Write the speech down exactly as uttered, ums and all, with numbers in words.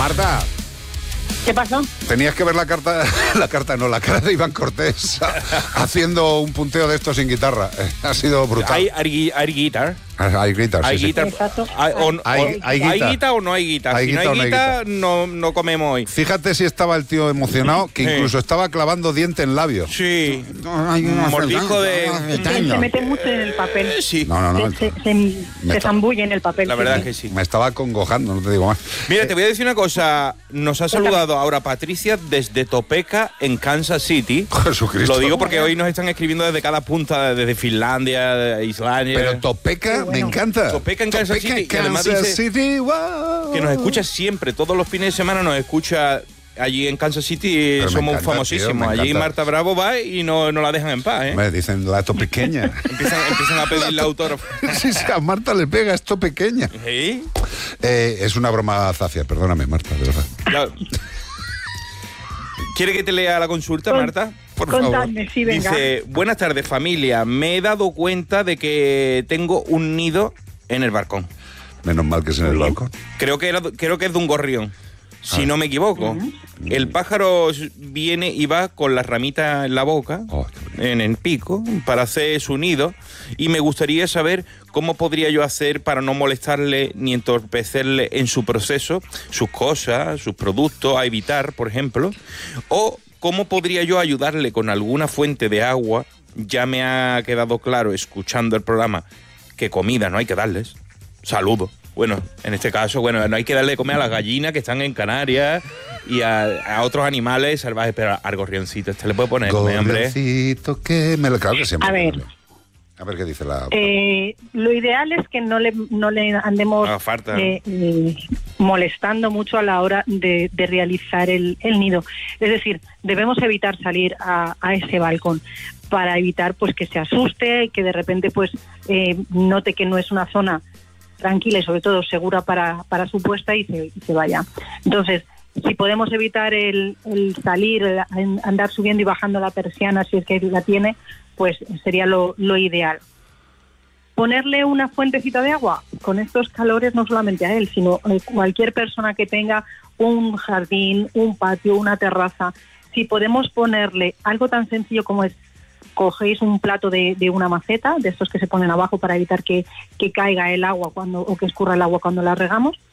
Marta. ¿Qué pasó? Tenías que ver la carta, la carta no, la cara de Iván Cortés haciendo un punteo de esto sin guitarra. Ha sido brutal. Hay, hay, hay guitar. Hay guitar, hay sí, guitar. sí. Hay, o, hay, o, hay, hay, guitar. ¿Hay guitar o no hay guitar? Hay si guitar no hay no hay guitar, no, no comemos hoy. Fíjate si estaba el tío emocionado, que incluso estaba clavando diente en labio. Sí. Un mordisco de... Se mete mucho en el papel. Sí. No, no, no. Se, se, se, se zambulle en el papel. La verdad sí, es que sí. Me estaba congojando, no te digo más. Mira, te voy a decir una cosa. Nos ha saludado ahora Patricia desde Topeka, en Kansas City. Jesucristo. Lo digo porque hoy nos están escribiendo desde cada punta, desde Finlandia, de Islandia. Pero Topeka, bueno. Me encanta. Topeka en Kansas Topeka, City. Kansas y además dice City, wow. que nos escucha siempre, todos los fines de semana nos escucha. Allí en Kansas City Pero somos encanta, famosísimos. tío, Allí encanta. Marta Bravo va y no, no la dejan en paz, ¿eh? Me dicen la topequeña. empiezan, empiezan a pedirle autógrafo. Sí, sí, a Marta le pega, es topequeña. ¿Sí? Eh, es una broma zafia, perdóname, Marta, de verdad. Ya. ¿Quiere que te lea la consulta, Con, Marta? Por contadme, favor. sí, venga. Dice, buenas tardes, familia. Me he dado cuenta de que tengo un nido en el balcón. Menos mal que es en el balcón. Creo que, era, creo que es de un gorrión, si Ah. no me equivoco. Uh-huh. El pájaro viene y va con las ramitas en la boca, Oh, qué bonito. en el pico, para hacer su nido. Y me gustaría saber cómo podría yo hacer para no molestarle ni entorpecerle en su proceso, sus cosas, sus productos, a evitar, por ejemplo. O cómo podría yo ayudarle con alguna fuente de agua. Ya me ha quedado claro, escuchando el programa, que comida no hay que darles. Saludos. Bueno, en este caso, bueno, no hay que darle de comer a las gallinas que están en Canarias y a, a otros animales salvajes, pero al gorrioncito este le puede poner comer, hombre. Gorrioncito que me lo... Claro que siempre. A ver. A ver qué dice la... Eh, lo ideal es que no le, no le andemos No, falta. eh, eh, molestando mucho a la hora de, de realizar el, el nido. Es decir, debemos evitar salir a, a ese balcón para evitar pues que se asuste, que de repente pues eh, note que no es una zona tranquila y sobre todo segura para, para su puesta y se, y se vaya. Entonces, si podemos evitar el, el salir, el andar subiendo y bajando la persiana si es que la tiene, pues sería lo, lo ideal. Ponerle una fuentecita de agua con estos calores, no solamente a él, sino a cualquier persona que tenga un jardín, un patio, una terraza. Si podemos ponerle algo tan sencillo como es, cogéis un plato de, de una maceta, de estos que se ponen abajo para evitar que, que caiga el agua cuando o que escurra el agua cuando la regamos,